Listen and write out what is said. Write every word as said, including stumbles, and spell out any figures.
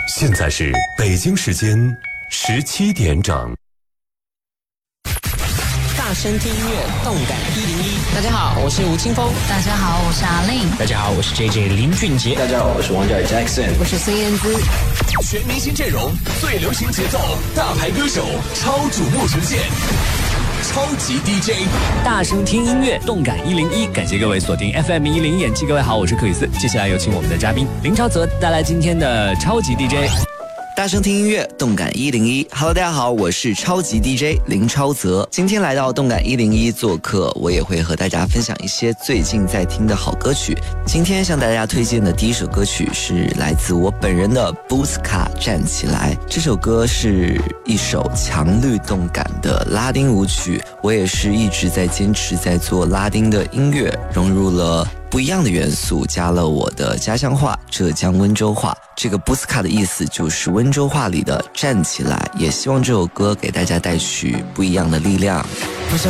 现在是北京时间十七点整。 大声听音乐，动感一零一。大家好，我是吴青峰。 大家好，我是阿令。 大家好，我是 J J 林俊杰。 大家好，我是王嘉尔 Jackson。 我是孙燕姿。 全明星阵容，最流行节奏，大牌歌手，超瞩目呈现。超级 D J， 大声听音乐，动感一零一。感谢各位锁定 F M 一零演技，各位好，我是克里斯。接下来有请我们的嘉宾林超泽带来今天的超级 D J。 大声听音乐，动感一零一。Hello， 大家好，我是超级 D J 林超泽。今天来到动感一零一做客，我也会和大家分享一些最近在听的好歌曲。今天向大家推荐的第一首歌曲是来自我本人的 Busca 站起来。这首歌是一首强律动感的拉丁舞曲，我也是一直在坚持在做拉丁的音乐，融入了不一样的元素，加了我的家乡话浙江温州话。这个 Busca 的意思就是温州话里的站起来，也希望这首歌给大家带去不一样的力量。